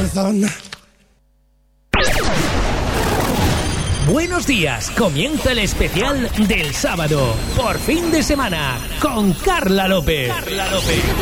persona. Buenos días, comienza el especial del sábado, por fin de semana, con Carla López.